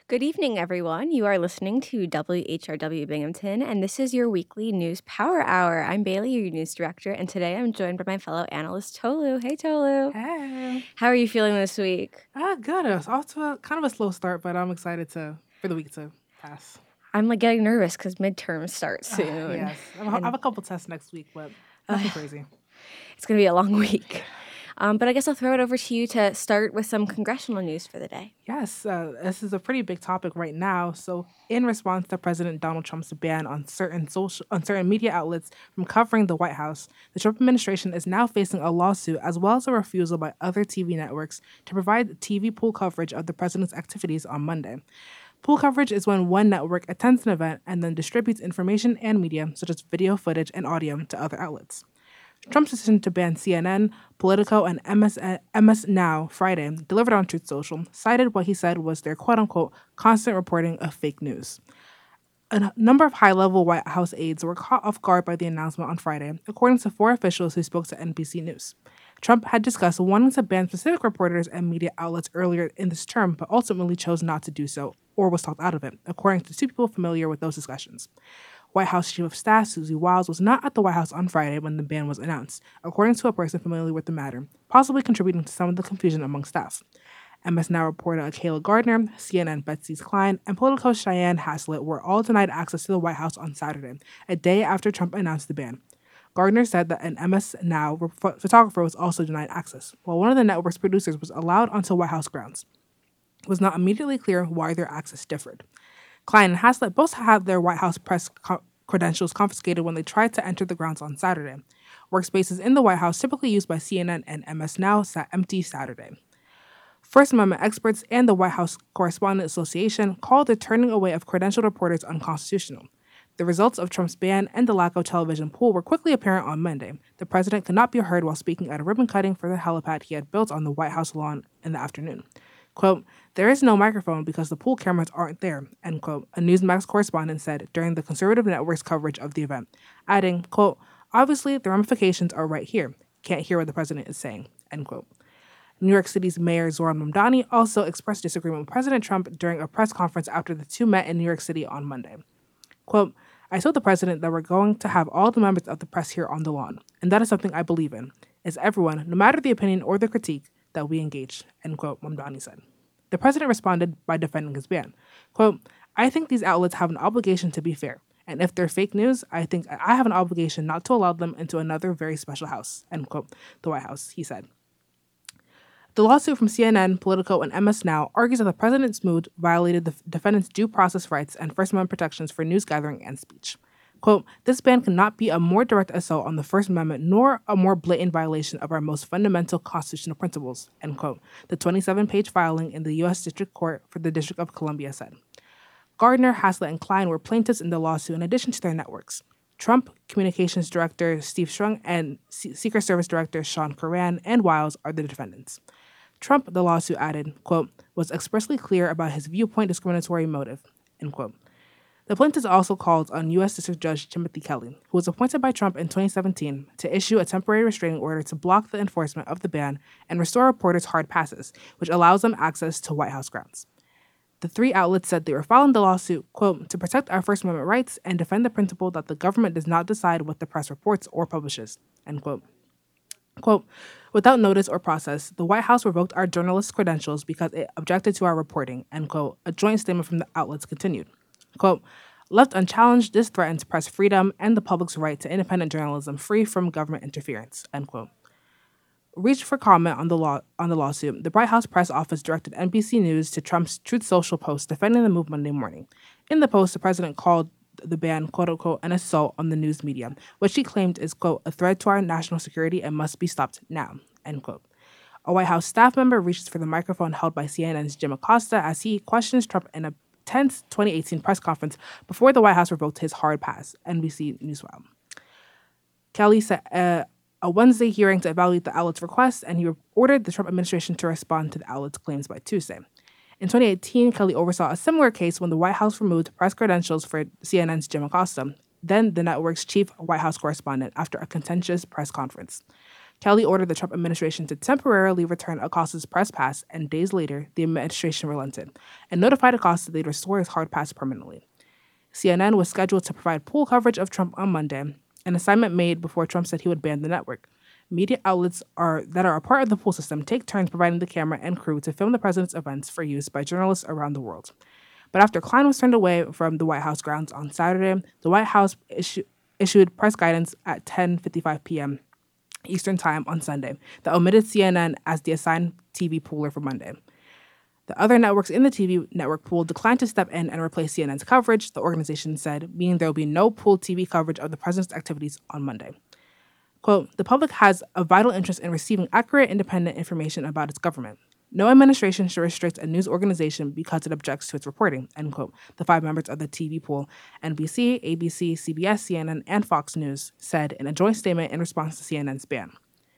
Good evening, everyone. You are listening to WHRW Binghamton, and this is your weekly news power hour. I'm Bailey, your news director, and today I'm joined by my fellow analyst, Tolu. Hey, Tolu. Hey. How are you feeling this week? Good. It's off to a kind of a slow start, but I'm excited for the week to pass. I'm like getting nervous because midterms start soon, Yes. I have and a couple tests next week, but nothing uh, crazy. it's going to be a long week. But I guess I'll throw it over to you to start with some congressional news for the day. Yes, this is a pretty big topic right now. So, in response to President Donald Trump's ban on certain media outlets from covering the White House, the Trump administration is now facing a lawsuit as well as a refusal by other TV networks to provide TV pool coverage of the president's activities on Monday. Pool coverage is when one network attends an event and then distributes information and media, such as video footage and audio, to other outlets. Trump's decision to ban CNN, Politico, and MS Now Friday, delivered on Truth Social, cited what he said was their quote unquote constant reporting of fake news. A number of high level White House aides were caught off guard by the announcement on Friday, according to four officials who spoke to NBC News. Trump had discussed wanting to ban specific reporters and media outlets earlier in this term, but ultimately chose not to do so or was talked out of it, according to two people familiar with those discussions. White House Chief of Staff Susie Wiles was not at the White House on Friday when the ban was announced, according to a person familiar with the matter, possibly contributing to some of the confusion among staff. MS Now reporter Kayla Gardner, CNN Betsy Klein, and Politico Cheyenne Haslett were all denied access to the White House on Saturday, a day after Trump announced the ban. Gardner said that an MS Now photographer was also denied access, while one of the network's producers was allowed onto White House grounds. It was not immediately clear why their access differed. Klein and Haslett both had their White House credentials confiscated when they tried to enter the grounds on Saturday. Workspaces in the White House, typically used by CNN and MS Now, sat empty Saturday. First Amendment experts and the White House Correspondents Association called the turning away of credentialed reporters unconstitutional. The results of Trump's ban and the lack of television pool were quickly apparent on Monday. The president could not be heard while speaking at a ribbon cutting for the helipad he had built on the White House lawn in the afternoon. Quote, there is no microphone because the pool cameras aren't there, end quote, a Newsmax correspondent said during the conservative network's coverage of the event, adding, quote, obviously the ramifications are right here. Can't hear what the president is saying, end quote. New York City's Mayor Zohran Mamdani also expressed disagreement with President Trump during a press conference after the two met in New York City on Monday. Quote, I told the president that we're going to have all the members of the press here on the lawn, and that is something I believe in. It's everyone, no matter the opinion or the critique, that we engage, end quote, Mamdani said. The president responded by defending his ban. Quote, I think these outlets have an obligation to be fair, and if they're fake news, I think I have an obligation not to allow them into another very special house, end quote, the White House, he said. The lawsuit from CNN, Politico, and MS Now argues that the president's mood violated the defendant's due process rights and First Amendment protections for news gathering and speech. Quote, this ban cannot be a more direct assault on the First Amendment nor a more blatant violation of our most fundamental constitutional principles, end quote, the 27-page filing in the U.S. District Court for the District of Columbia said. Gardner, Haslett, and Klein were plaintiffs in the lawsuit in addition to their networks. Trump Communications Director Steve Strung and Secret Service Director Sean Curran and Wiles are the defendants. Trump, the lawsuit added, quote, was expressly clear about his viewpoint discriminatory motive, end quote. The plaintiffs also called on U.S. District Judge Timothy Kelly, who was appointed by Trump in 2017, to issue a temporary restraining order to block the enforcement of the ban and restore reporters hard passes, which allows them access to White House grounds. The three outlets said they were filing the lawsuit, quote, to protect our First Amendment rights and defend the principle that the government does not decide what the press reports or publishes, end quote. Quote, without notice or process, the White House revoked our journalists' credentials because it objected to our reporting, end quote, a joint statement from the outlets continued. Quote, left unchallenged, this threatens press freedom and the public's right to independent journalism free from government interference, end quote. Reached for comment on the lawsuit, the White House press office directed NBC News to Trump's Truth Social post defending the move Monday morning. In the post, the president called the ban, quote unquote, an assault on the news media, which he claimed is, quote, a threat to our national security and must be stopped now, end quote. A White House staff member reaches for the microphone held by CNN's Jim Acosta as he questions Trump in a tense 2018 press conference before the White House revoked his hard pass, NBC Newswire. Kelly said a Wednesday hearing to evaluate the outlet's request, and he ordered the Trump administration to respond to the outlet's claims by Tuesday. In 2018, Kelly oversaw a similar case when the White House removed press credentials for CNN's Jim Acosta, then the network's chief White House correspondent, after a contentious press conference. Kelly ordered the Trump administration to temporarily return Acosta's press pass, and days later, the administration relented and notified Acosta they'd restore his hard pass permanently. CNN was scheduled to provide pool coverage of Trump on Monday, an assignment made before Trump said he would ban the network. Media outlets that are a part of the pool system take turns providing the camera and crew to film the president's events for use by journalists around the world. But after Klein was turned away from the White House grounds on Saturday, the White House issued press guidance at 10:55 p.m. Eastern Time on Sunday that omitted CNN as the assigned TV pooler for Monday. The other networks in the TV network pool declined to step in and replace CNN's coverage, the organization said, meaning there will be no pooled TV coverage of the president's activities on Monday. Quote, the public has a vital interest in receiving accurate, independent information about its government. No administration should restrict a news organization because it objects to its reporting, end quote, the 5 members of the TV pool, NBC, ABC, CBS, CNN, and Fox News, said in a joint statement in response to CNN's ban.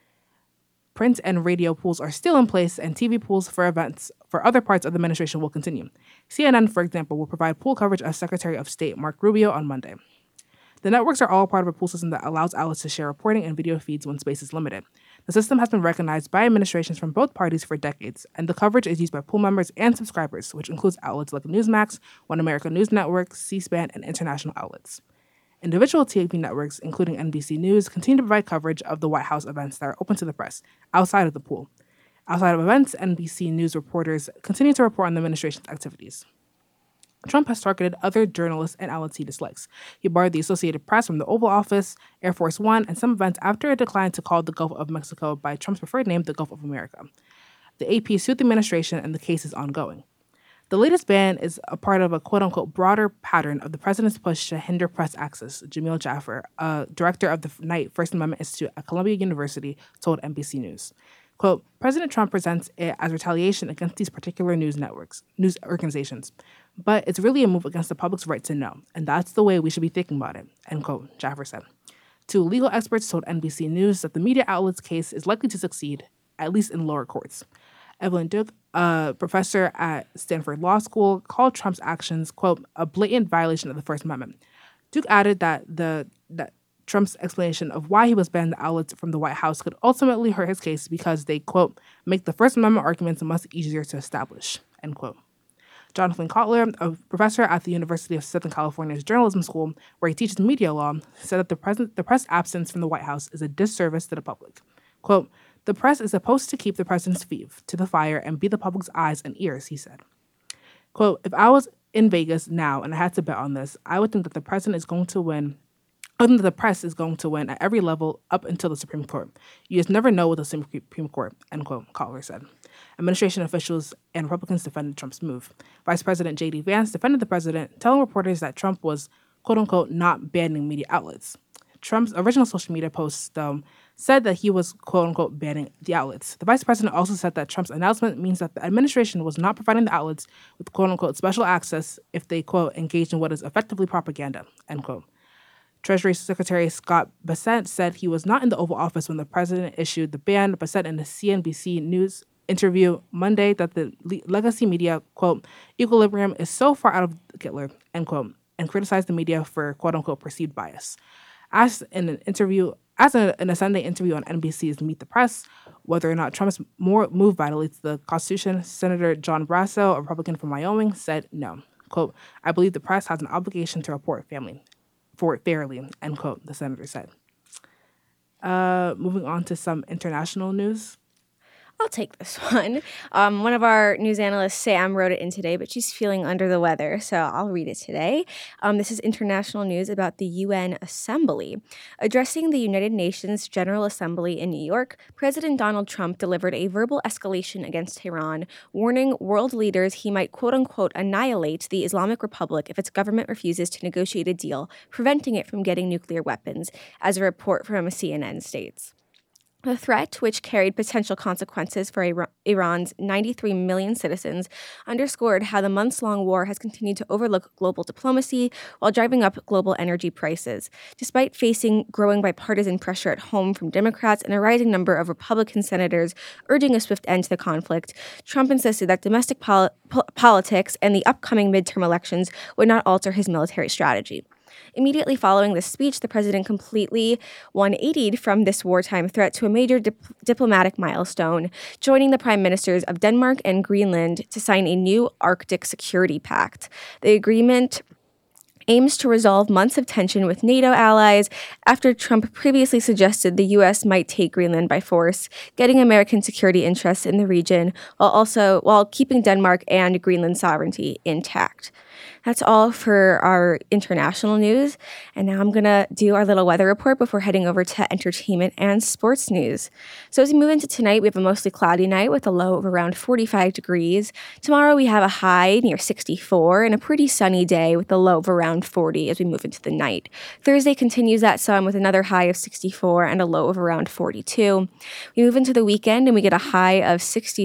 Print and radio pools are still in place, and TV pools for events for other parts of the administration will continue. CNN, for example, will provide pool coverage of Secretary of State Mark Rubio on Monday. The networks are all part of a pool system that allows outlets to share reporting and video feeds when space is limited. The system has been recognized by administrations from both parties for decades, and the coverage is used by pool members and subscribers, which includes outlets like Newsmax, One America News Network, C-SPAN, and international outlets. Individual TV networks, including NBC News, continue to provide coverage of the White House events that are open to the press, outside of the pool. Outside of events, NBC News reporters continue to report on the administration's activities. Trump has targeted other journalists and outlets he dislikes. He barred the Associated Press from the Oval Office, Air Force One, and some events after it declined to call the Gulf of Mexico by Trump's preferred name, the Gulf of America. The AP sued the administration, and the case is ongoing. The latest ban is a part of a quote-unquote broader pattern of the president's push to hinder press access, Jamil Jaffer, director of the Knight First Amendment Institute at Columbia University, told NBC News. Quote, President Trump presents it as retaliation against these particular news organizations, but it's really a move against the public's right to know, and that's the way we should be thinking about it, end quote, Jaffer said. 2 legal experts told NBC News that the media outlet's case is likely to succeed, at least in lower courts. Evelyn Duke, a professor at Stanford Law School, called Trump's actions, quote, a blatant violation of the First Amendment. Duke added that Trump's explanation of why he was banning the outlets from the White House could ultimately hurt his case because they, quote, make the First Amendment arguments much easier to establish, end quote. Jonathan Kotler, a professor at the University of Southern California's Journalism School, where he teaches media law, said that the press absence from the White House is a disservice to the public. Quote, the press is supposed to keep the president's feet to the fire and be the public's eyes and ears, he said. Quote, if I was in Vegas now and I had to bet on this, I would think that the president is going to win. I think that the press is going to win at every level up until the Supreme Court. You just never know with the Supreme Court, end quote, Kotler said. Administration officials and Republicans defended Trump's move. Vice President J.D. Vance defended the president, telling reporters that Trump was, quote unquote, not banning media outlets. Trump's original social media post, though, said that he was, quote-unquote, banning the outlets. The vice president also said that Trump's announcement means that the administration was not providing the outlets with, quote-unquote, special access if they, quote, engaged in what is effectively propaganda, end quote. Treasury Secretary Scott Bessent said he was not in the Oval Office when the president issued the ban, but said in a CNBC News interview Monday that the legacy media, quote, equilibrium is so far out of kilter, end quote, and criticized the media for, quote-unquote, perceived bias. Asked in a Sunday interview on NBC's Meet the Press whether or not Trump's move violates the Constitution, Senator John Brasso, a Republican from Wyoming, said no. Quote, I believe the press has an obligation to report fairly, end quote, the senator said. Moving on to some international news. I'll take this one. One of our news analysts, Sam, wrote it in today, but she's feeling under the weather, so I'll read it today. This is international news about the UN Assembly. Addressing the United Nations General Assembly in New York, President Donald Trump delivered a verbal escalation against Tehran, warning world leaders he might, quote-unquote, annihilate the Islamic Republic if its government refuses to negotiate a deal, preventing it from getting nuclear weapons, as a report from CNN states. The threat, which carried potential consequences for Iran's 93 million citizens, underscored how the months-long war has continued to overlook global diplomacy while driving up global energy prices. Despite facing growing bipartisan pressure at home from Democrats and a rising number of Republican senators urging a swift end to the conflict, Trump insisted that domestic politics and the upcoming midterm elections would not alter his military strategy. Immediately following this speech, the president completely 180'd from this wartime threat to a major diplomatic milestone, joining the prime ministers of Denmark and Greenland to sign a new Arctic Security Pact. The agreement aims to resolve months of tension with NATO allies after Trump previously suggested the U.S. might take Greenland by force, getting American security interests in the region while keeping Denmark and Greenland sovereignty intact. That's all for our international news. And now I'm going to do our little weather report before heading over to entertainment and sports news. So as we move into tonight, we have a mostly cloudy night with a low of around 45 degrees. Tomorrow we have a high near 64 and a pretty sunny day with a low of around 40 as we move into the night. Thursday continues that sun with another high of 64 and a low of around 42. We move into the weekend and we get a high of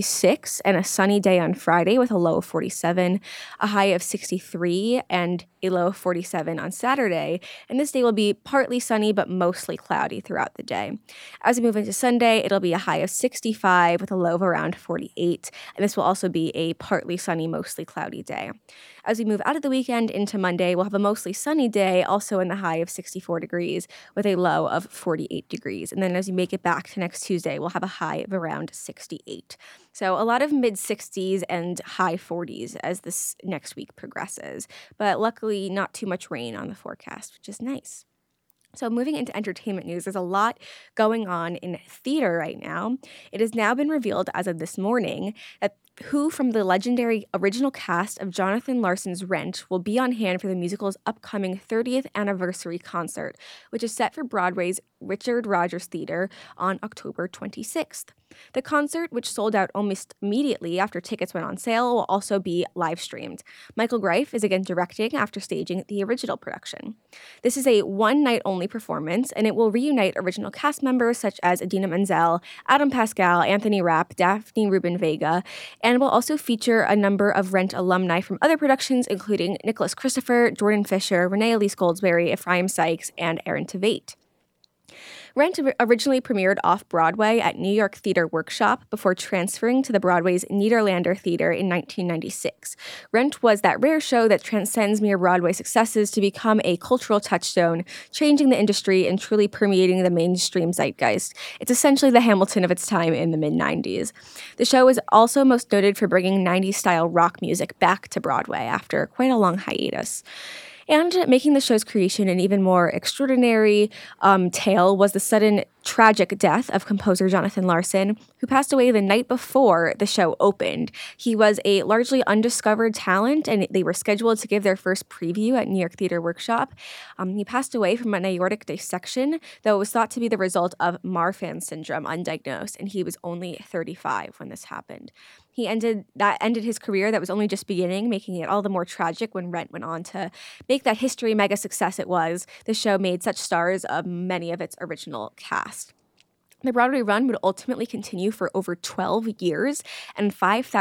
66 and a sunny day on Friday with a low of 47, a high of 63 and a low of 47 on Saturday. And this day will be partly sunny but mostly cloudy throughout the day. As we move into Sunday, it'll be a high of 65 with a low of around 48. And this will also be a partly sunny, mostly cloudy day. As we move out of the weekend into Monday, we'll have a mostly sunny day, also in the high of 64 degrees with a low of 48 degrees. And then as we make it back to next Tuesday, we'll have a high of around 68. So a lot of mid-60s and high 40s as this next week progresses. But luckily, not too much rain on the forecast, which is nice. So moving into entertainment news, there's a lot going on in theater right now. It has now been revealed as of this morning that who from the legendary original cast of Jonathan Larson's Rent will be on hand for the musical's upcoming 30th anniversary concert, which is set for Broadway's Richard Rodgers Theater on October 26th. The concert, which sold out almost immediately after tickets went on sale, will also be live streamed. Michael Greif is again directing after staging the original production. This is a one-night-only performance, and it will reunite original cast members such as Idina Menzel, Adam Pascal, Anthony Rapp, Daphne Rubin Vega, and will also feature a number of Rent alumni from other productions, including Nicholas Christopher, Jordan Fisher, Renee Elise Goldsberry, Ephraim Sykes, and Aaron Tveit. Rent originally premiered off-Broadway at New York Theater Workshop before transferring to the Broadway's Nederlander Theater in 1996. Rent was that rare show that transcends mere Broadway successes to become a cultural touchstone, changing the industry and truly permeating the mainstream zeitgeist. It's essentially the Hamilton of its time in the mid-90s. The show is also most noted for bringing 90s-style rock music back to Broadway after quite a long hiatus. And making the show's creation an even more extraordinary tale was the sudden tragic death of composer Jonathan Larson, who passed away the night before the show opened. He was a largely undiscovered talent, and they were scheduled to give their first preview at New York Theater Workshop. He passed away from an aortic dissection, though it was thought to be the result of Marfan syndrome, undiagnosed, and he was only 35 when this happened. He ended his career that was only just beginning, making it all the more tragic when Rent went on to make that history mega success it was. The show made such stars of many of its original cast. The Broadway run would ultimately continue for over 12 years and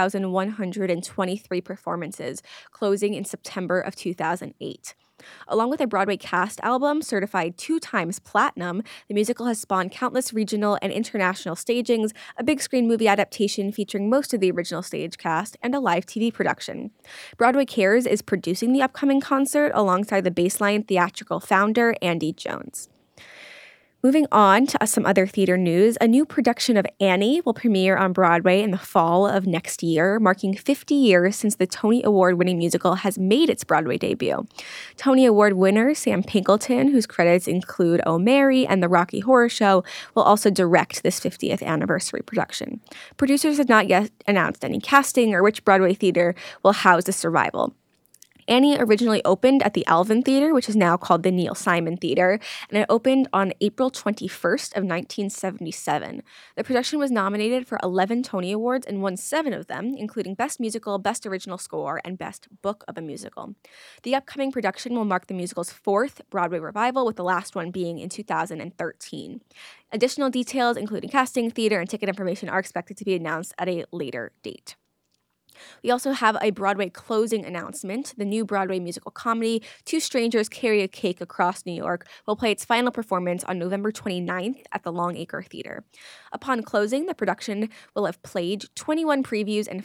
5,123 performances, closing in September of 2008. Along with a Broadway cast album certified 2 times platinum, the musical has spawned countless regional and international stagings, a big screen movie adaptation featuring most of the original stage cast, and a live TV production. Broadway Cares is producing the upcoming concert alongside the Baseline theatrical founder, Andy Jones. Moving on to some other theater news, a new production of Annie will premiere on Broadway in the fall of next year, marking 50 years since the Tony Award-winning musical has made its Broadway debut. Tony Award winner Sam Pinkleton, whose credits include Oh Mary and The Rocky Horror Show, will also direct this 50th anniversary production. Producers have not yet announced any casting or which Broadway theater will house the revival. Annie originally opened at the Alvin Theater, which is now called the Neil Simon Theater, and it opened on April 21st of 1977. The production was nominated for 11 Tony Awards and won 7 of them, including Best Musical, Best Original Score, and Best Book of a Musical. The upcoming production will mark the musical's 4th Broadway revival, with the last one being in 2013. Additional details, including casting, theater, and ticket information, are expected to be announced at a later date. We also have a Broadway closing announcement. The new Broadway musical comedy, Two Strangers Carry a Cake Across New York, will play its final performance on November 29th at the Longacre Theater. Upon closing, the production will have played 21 previews and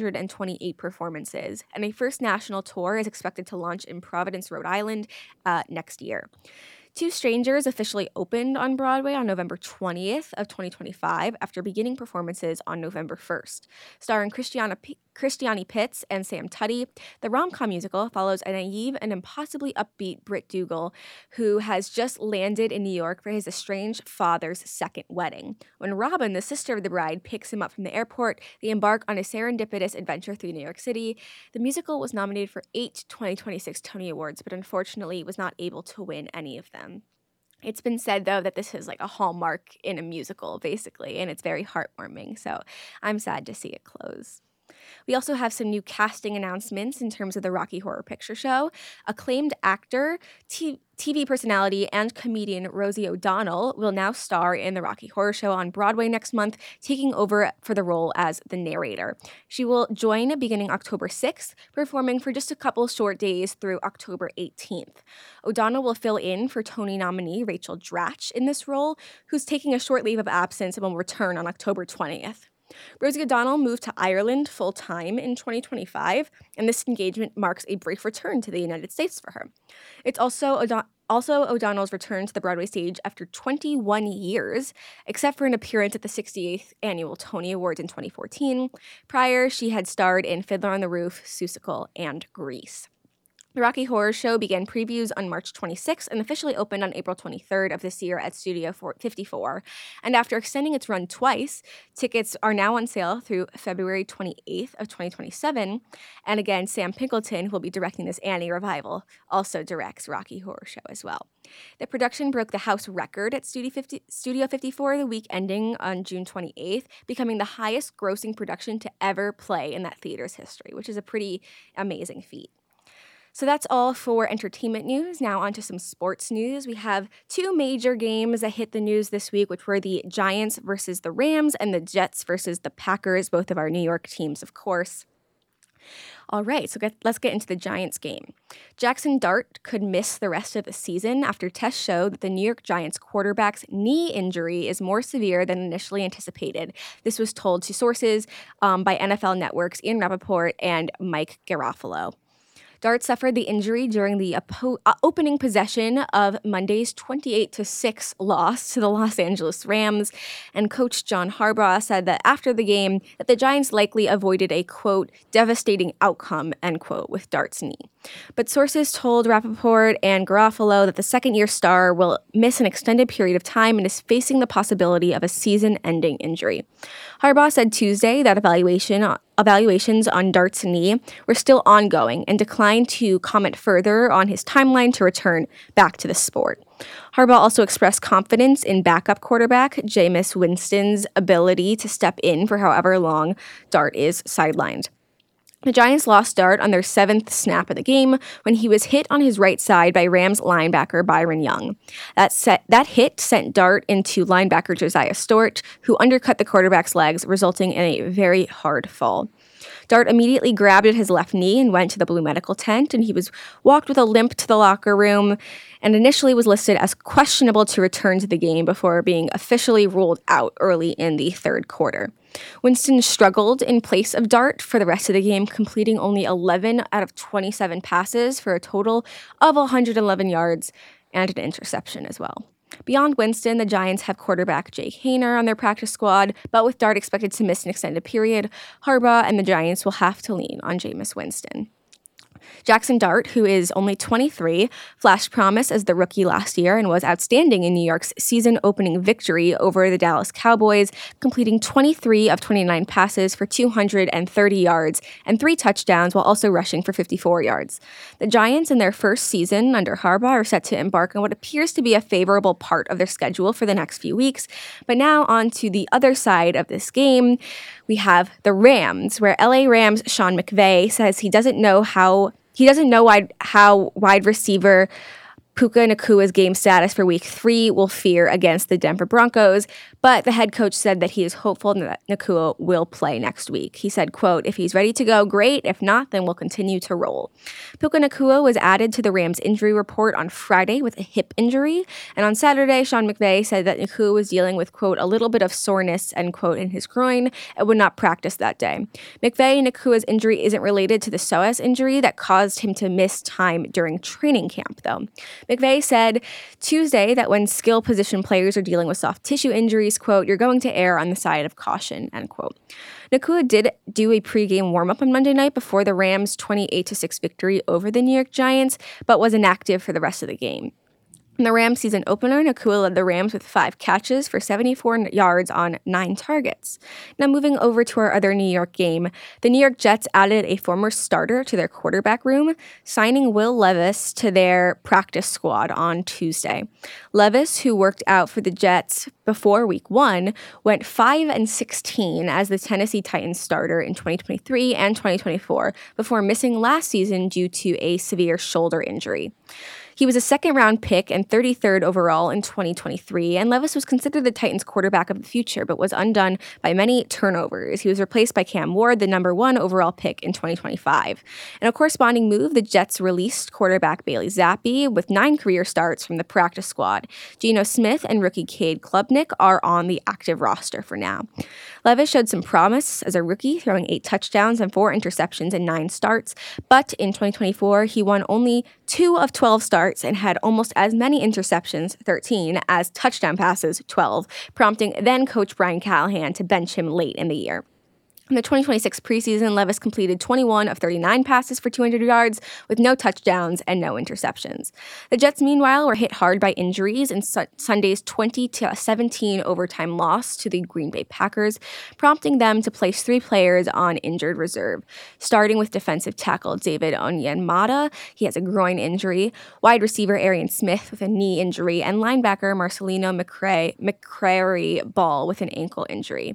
428 performances, and a first national tour is expected to launch in Providence, Rhode Island next year. Two Strangers officially opened on Broadway on November 20th of 2025 after beginning performances on November 1st. Starring Christiani Pitts and Sam Tutty, the rom-com musical follows a naive and impossibly upbeat Britt Dougal who has just landed in New York for his estranged father's second wedding. When Robin, the sister of the bride, picks him up from the airport, they embark on a serendipitous adventure through New York City. The musical was nominated for 8 2026 Tony Awards, but unfortunately was not able to win any of them. It's been said, though, that this is like a hallmark in a musical, basically, and it's very heartwarming, so I'm sad to see it close. We also have some new casting announcements in terms of the Rocky Horror Picture Show. Acclaimed actor, TV personality, and comedian Rosie O'Donnell will now star in the Rocky Horror Show on Broadway next month, taking over for the role as the narrator. She will join beginning October 6th, performing for just a couple short days through October 18th. O'Donnell will fill in for Tony nominee Rachel Dratch in this role, who's taking a short leave of absence and will return on October 20th. Rosie O'Donnell moved to Ireland full-time in 2025, and this engagement marks a brief return to the United States for her. It's also O'Donnell's return to the Broadway stage after 21 years, except for an appearance at the 68th Annual Tony Awards in 2014. Prior, she had starred in Fiddler on the Roof, Seussical, and Grease. The Rocky Horror Show began previews on March 26th and officially opened on April 23rd of this year at Studio 54. And after extending its run twice, tickets are now on sale through February 28th of 2027. And again, Sam Pinkleton, who will be directing this Annie revival, also directs Rocky Horror Show as well. The production broke the house record at Studio 54 the week ending on June 28th, becoming the highest grossing production to ever play in that theater's history, which is a pretty amazing feat. So that's all for entertainment news. Now on to some sports news. We have two major games that hit the news this week, which were the Giants versus the Rams and the Jets versus the Packers, both of our New York teams, of course. All right, so let's get into the Giants game. Jackson Dart could miss the rest of the season after tests showed that the New York Giants quarterback's knee injury is more severe than initially anticipated. This was told to sources by NFL Network's Ian Rappaport and Mike Garafolo. Dart suffered the injury during the opening possession of Monday's 28-6 loss to the Los Angeles Rams, and coach John Harbaugh said that after the game that the Giants likely avoided a, quote, devastating outcome, end quote, with Dart's knee. But sources told Rappaport and Garofalo that the second-year star will miss an extended period of time and is facing the possibility of a season-ending injury. Harbaugh said Tuesday that evaluations on Dart's knee were still ongoing and declined to comment further on his timeline to return back to the sport. Harbaugh also expressed confidence in backup quarterback Jameis Winston's ability to step in for however long Dart is sidelined. The Giants lost Dart on their 7th snap of the game when he was hit on his right side by Rams linebacker Byron Young. That hit sent Dart into linebacker Josiah Stewart, who undercut the quarterback's legs, resulting in a very hard fall. Dart immediately grabbed at his left knee and went to the Blue Medical tent, and he was walked with a limp to the locker room and initially was listed as questionable to return to the game before being officially ruled out early in the third quarter. Winston struggled in place of Dart for the rest of the game, completing only 11 out of 27 passes for a total of 111 yards and an interception as well. Beyond Winston, the Giants have quarterback Jake Haener on their practice squad, but with Dart expected to miss an extended period, Harbaugh and the Giants will have to lean on Jameis Winston. Jackson Dart, who is only 23, flashed promise as the rookie last year and was outstanding in New York's season-opening victory over the Dallas Cowboys, completing 23 of 29 passes for 230 yards and 3 touchdowns while also rushing for 54 yards. The Giants, in their first season under Harbaugh, are set to embark on what appears to be a favorable part of their schedule for the next few weeks. But now on to the other side of this game, we have the Rams, where LA Rams' Sean McVay says he doesn't know how wide receiver Puka Nakua's game status for Week 3 will fare against the Denver Broncos, But the head coach said that he is hopeful that Nacua will play next week. He said, quote, "If he's ready to go, great. If not, then we'll continue to roll." Puka Nacua was added to the Rams injury report on Friday with a hip injury. And on Saturday, Sean McVay said that Nacua was dealing with, quote, "a little bit of soreness," end quote, in his groin and would not practice that day. McVay Nacua's injury isn't related to the psoas injury that caused him to miss time during training camp, though. McVay said Tuesday that when skill position players are dealing with soft tissue injuries, quote, "you're going to err on the side of caution," end quote. Nacua did do a pregame warm-up on Monday night before the Rams' 28-6 victory over the New York Giants, but was inactive for the rest of the game. In the Rams season opener, Nacua led the Rams with 5 catches for 74 yards on 9 targets. Now moving over to our other New York game, the New York Jets added a former starter to their quarterback room, signing Will Levis to their practice squad on Tuesday. Levis, who worked out for the Jets before Week 1, went 5-16 as the Tennessee Titans starter in 2023 and 2024 before missing last season due to a severe shoulder injury. He was a second-round pick and 33rd overall in 2023, and Levis was considered the Titans' quarterback of the future, but was undone by many turnovers. He was replaced by Cam Ward, the number 1 overall pick in 2025. In a corresponding move, the Jets released quarterback Bailey Zappi with 9 career starts from the practice squad. Geno Smith and rookie Cade Klubnik are on the active roster for now. Levis showed some promise as a rookie, throwing 8 touchdowns and 4 interceptions in 9 starts, but in 2024, he won only 2 of 12 starts and had almost as many interceptions, 13, as touchdown passes, 12, prompting then-coach Brian Callahan to bench him late in the year. In the 2026 preseason, Levis completed 21 of 39 passes for 200 yards with no touchdowns and no interceptions. The Jets, meanwhile, were hit hard by injuries in Sunday's 20-17 overtime loss to the Green Bay Packers, prompting them to place 3 players on injured reserve, starting with defensive tackle David Onyemata. He has a groin injury, wide receiver Arian Smith with a knee injury, and linebacker Marcelino McCrary Ball with an ankle injury.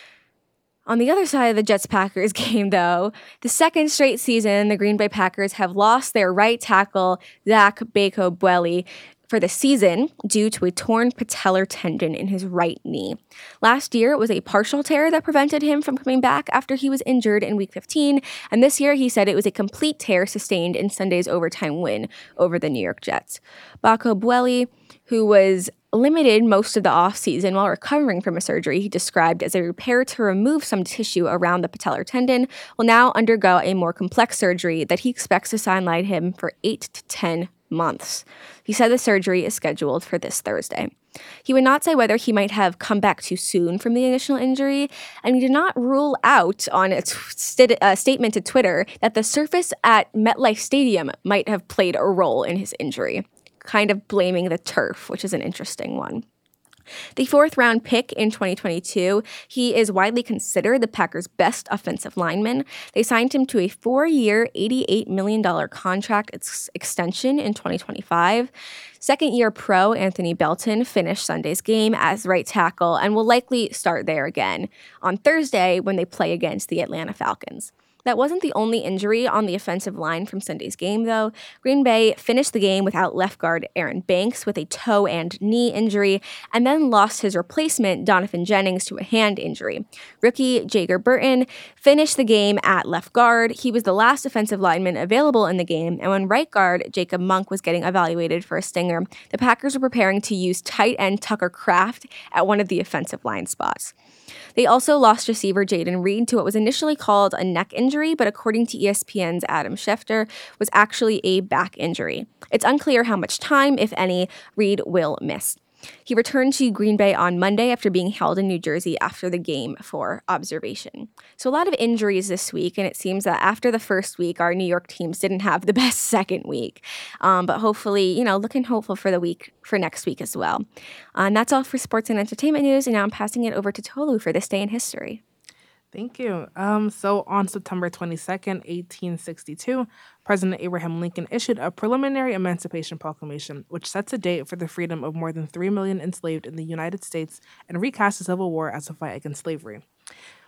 On the other side of the Jets-Packers game, though, the second straight season, the Green Bay Packers have lost their right tackle, Zach Bacco-Buelli, for the season due to a torn patellar tendon in his right knee. Last year, it was a partial tear that prevented him from coming back after he was injured in Week 15, and this year he said it was a complete tear sustained in Sunday's overtime win over the New York Jets. Bacco-Buelli, who was limited most of the offseason while recovering from a surgery he described as a repair to remove some tissue around the patellar tendon, will now undergo a more complex surgery that he expects to sideline him for 8 to 10 months. He said the surgery is scheduled for this Thursday. He would not say whether he might have come back too soon from the initial injury, and he did not rule out on a statement to Twitter that the surface at MetLife Stadium might have played a role in his injury, kind of blaming the turf, which is an interesting one. The 4th-round pick in 2022, he is widely considered the Packers' best offensive lineman. They signed him to a 4-year, $88 million contract extension in 2025. Second-year pro Anthony Belton finished Sunday's game as right tackle and will likely start there again on Thursday when they play against the Atlanta Falcons. That wasn't the only injury on the offensive line from Sunday's game, though. Green Bay finished the game without left guard Aaron Banks with a toe and knee injury, and then lost his replacement, Donovan Jennings, to a hand injury. Rookie Jager Burton finished the game at left guard. He was the last offensive lineman available in the game, and when right guard Jacob Monk was getting evaluated for a stinger, the Packers were preparing to use tight end Tucker Kraft at one of the offensive line spots. They also lost receiver Jaden Reed to what was initially called a neck injury, but according to ESPN's Adam Schefter, was actually a back injury. It's unclear how much time, if any, Reed will miss. He returned to Green Bay on Monday after being held in New Jersey after the game for observation. So a lot of injuries this week, and it seems that after the first week, our New York teams didn't have the best second week. But hopefully, looking hopeful for next week as well. And that's all for sports and entertainment news, and now I'm passing it over to Tolu for this day in history. Thank you. So on September 22nd, 1862, President Abraham Lincoln issued a preliminary Emancipation Proclamation, which sets a date for the freedom of more than 3 million enslaved in the United States and recast the Civil War as a fight against slavery.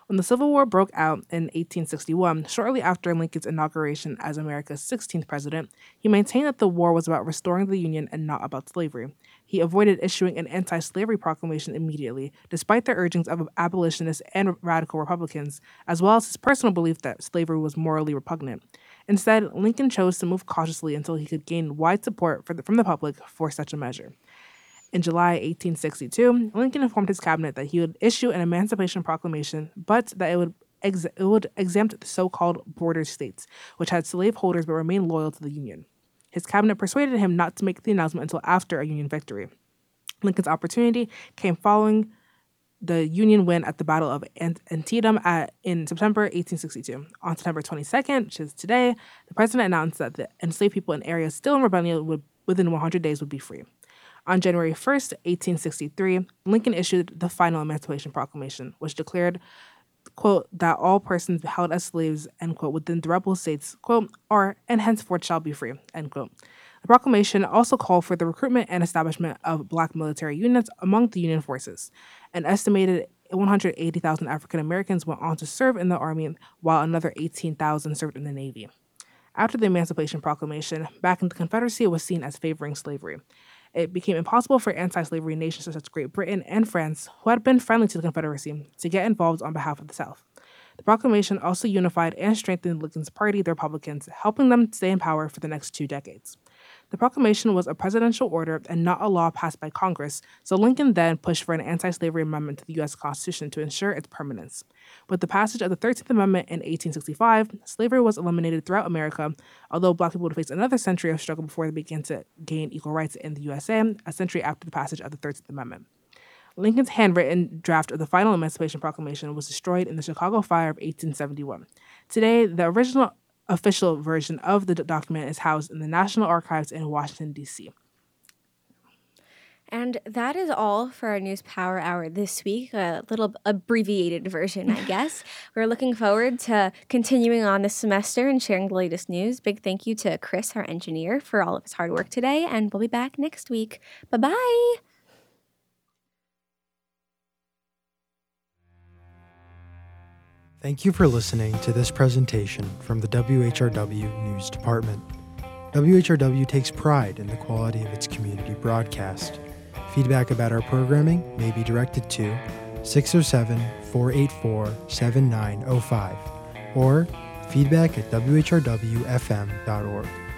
When the Civil War broke out in 1861, shortly after Lincoln's inauguration as America's 16th president, he maintained that the war was about restoring the Union and not about slavery. He avoided issuing an anti-slavery proclamation immediately, despite the urgings of abolitionists and radical Republicans, as well as his personal belief that slavery was morally repugnant. Instead, Lincoln chose to move cautiously until he could gain wide support from the public for such a measure. In July 1862, Lincoln informed his cabinet that he would issue an Emancipation Proclamation, but that it would exempt the so-called border states, which had slaveholders but remained loyal to the Union. His cabinet persuaded him not to make the announcement until after a Union victory. Lincoln's opportunity came following the Union win at the Battle of Antietam in September 1862. On September 22nd, which is today, the president announced that the enslaved people in areas still in rebellion within 100 days would be free. On January 1st, 1863, Lincoln issued the final Emancipation Proclamation, which declared, quote, that all persons held as slaves, end quote, within the rebel states, quote, are and henceforth shall be free, end quote. The proclamation also called for the recruitment and establishment of black military units among the Union forces. An estimated 180,000 African Americans went on to serve in the Army, while another 18,000 served in the Navy. After the Emancipation Proclamation, back in the Confederacy was seen as favoring slavery. It became impossible for anti-slavery nations such as Great Britain and France, who had been friendly to the Confederacy, to get involved on behalf of the South. The proclamation also unified and strengthened Lincoln's party, the Republicans, helping them stay in power for the next 2 decades. The proclamation was a presidential order and not a law passed by Congress, so Lincoln then pushed for an anti-slavery amendment to the U.S. Constitution to ensure its permanence. With the passage of the 13th Amendment in 1865, slavery was eliminated throughout America, although black people would face another century of struggle before they began to gain equal rights in the USA, a century after the passage of the 13th Amendment. Lincoln's handwritten draft of the final Emancipation Proclamation was destroyed in the Chicago Fire of 1871. Today, the original official version of the document is housed in the National Archives in Washington, D.C. And that is all for our News Power Hour this week, a little abbreviated version, I guess. We're looking forward to continuing on this semester and sharing the latest news. Big thank you to Chris, our engineer, for all of his hard work today, and we'll be back next week. Bye-bye! Thank you for listening to this presentation from the WHRW News Department. WHRW takes pride in the quality of its community broadcast. Feedback about our programming may be directed to 607-484-7905 or feedback@whrwfm.org.